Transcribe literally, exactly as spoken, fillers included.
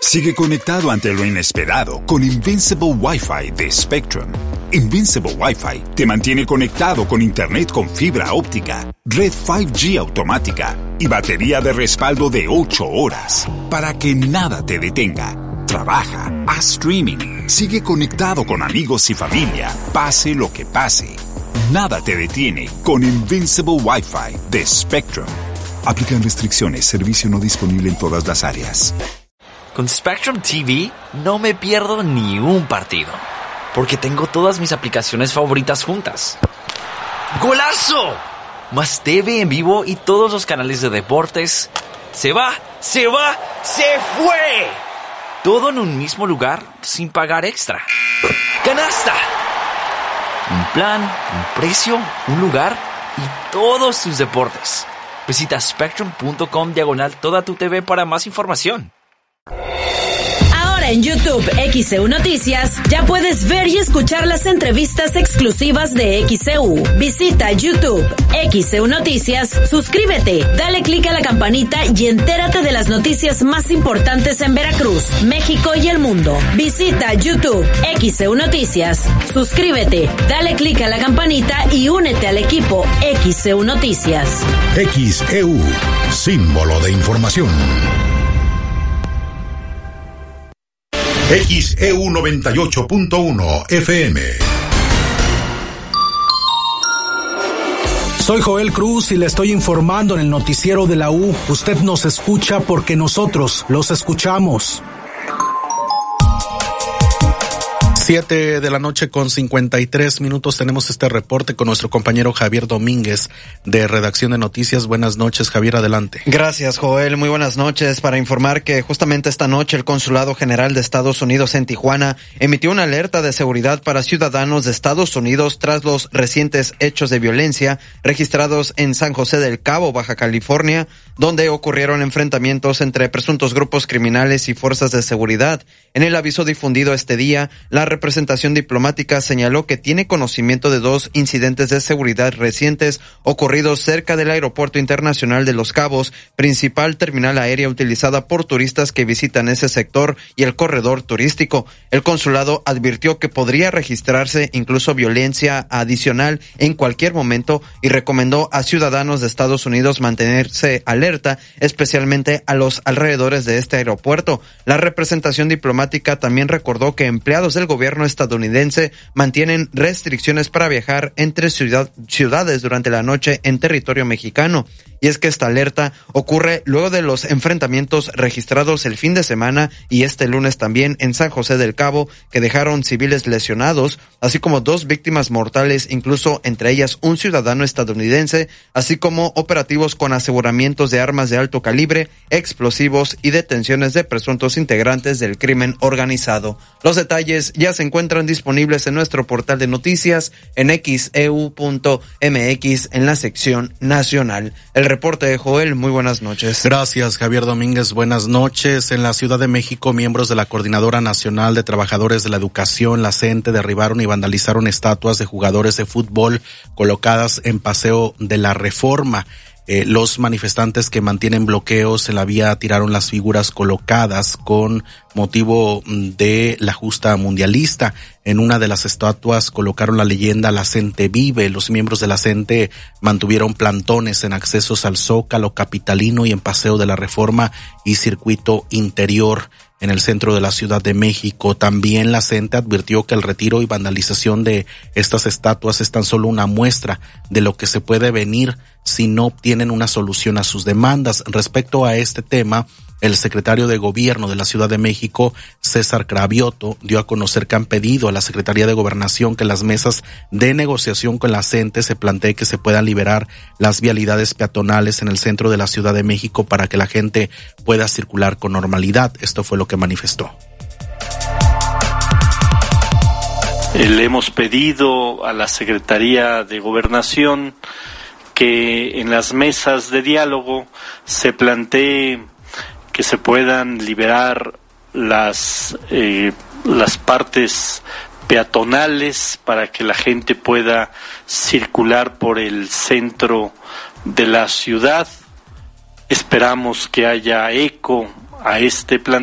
Sigue conectado ante lo inesperado con Invincible Wi-Fi de Spectrum. Invincible Wi-Fi te mantiene conectado con internet con fibra óptica, red cinco G automática y batería de respaldo de ocho horas para que nada te detenga. Trabaja, haz streaming, sigue conectado con amigos y familia, pase lo que pase. Nada te detiene con Invincible Wi-Fi de Spectrum. Aplican restricciones, servicio no disponible en todas las áreas. Con Spectrum T V no me pierdo ni un partido, porque tengo todas mis aplicaciones favoritas juntas. ¡Golazo! Más T V en vivo y todos los canales de deportes. ¡Se va! ¡Se va! ¡Se fue! Todo en un mismo lugar sin pagar extra. ¡Canasta! Un plan, un precio, un lugar y todos tus deportes. Visita spectrum.com diagonal toda tu T V para más información. En YouTube X E U Noticias ya puedes ver y escuchar las entrevistas exclusivas de X E U. Visita YouTube X E U Noticias, suscríbete, dale clic a la campanita y entérate de las noticias más importantes en Veracruz, México y el mundo. Visita YouTube X E U Noticias, suscríbete, dale clic a la campanita y únete al equipo X E U Noticias. X E U, símbolo de información. X E U noventa y ocho punto uno F M. Soy Joel Cruz y le estoy informando en el noticiero de la U. Usted nos escucha porque nosotros los escuchamos. Siete de la noche con cincuenta y tres minutos tenemos este reporte con nuestro compañero Javier Domínguez de Redacción de Noticias. Buenas noches, Javier, adelante. Gracias, Joel. Muy buenas noches. Para informar que justamente esta noche el Consulado General de Estados Unidos en Tijuana emitió una alerta de seguridad para ciudadanos de Estados Unidos tras los recientes hechos de violencia registrados en San José del Cabo, Baja California, donde ocurrieron enfrentamientos entre presuntos grupos criminales y fuerzas de seguridad. En el aviso difundido este día, la representación diplomática señaló que tiene conocimiento de dos incidentes de seguridad recientes ocurridos cerca del Aeropuerto Internacional de Los Cabos, principal terminal aérea utilizada por turistas que visitan ese sector y el corredor turístico. El consulado advirtió que podría registrarse incluso violencia adicional en cualquier momento y recomendó a ciudadanos de Estados Unidos mantenerse alerta, especialmente a los alrededores de este aeropuerto. La representación diplomática también recordó que empleados del gobierno estadounidense mantienen restricciones para viajar entre ciudad, ciudades durante la noche en territorio mexicano. Y es que esta alerta ocurre luego de los enfrentamientos registrados el fin de semana y este lunes también en San José del Cabo, que dejaron civiles lesionados, así como dos víctimas mortales, incluso entre ellas un ciudadano estadounidense, así como operativos con aseguramientos de armas de alto calibre, explosivos y detenciones de presuntos integrantes del crimen organizado. Los detalles ya se encuentran disponibles en nuestro portal de noticias en x e u punto m x en la sección nacional. El reporte de Joel, muy buenas noches. Gracias, Javier Domínguez, buenas noches. En la Ciudad de México, miembros de la Coordinadora Nacional de Trabajadores de la Educación, la CENTE, derribaron y vandalizaron estatuas de jugadores de fútbol colocadas en Paseo de la Reforma. Eh, los manifestantes que mantienen bloqueos en la vía tiraron las figuras colocadas con motivo de la justa mundialista. En una de las estatuas colocaron la leyenda "La CENTE vive". Los miembros de la CENTE mantuvieron plantones en accesos al Zócalo capitalino y en Paseo de la Reforma y Circuito Interior en el centro de la Ciudad de México. También la CENTE advirtió que el retiro y vandalización de estas estatuas es tan solo una muestra de lo que se puede venir si no obtienen una solución a sus demandas. Respecto a este tema, el secretario de Gobierno de la Ciudad de México, César Cravioto, dio a conocer que han pedido a la Secretaría de Gobernación que en las mesas de negociación con la CENTE se plantee que se puedan liberar las vialidades peatonales en el centro de la Ciudad de México para que la gente pueda circular con normalidad. Esto fue lo que manifestó. Le hemos pedido a la Secretaría de Gobernación que en las mesas de diálogo se plantee que se puedan liberar las eh, las partes peatonales para que la gente pueda circular por el centro de la ciudad. Esperamos que haya eco a este plan.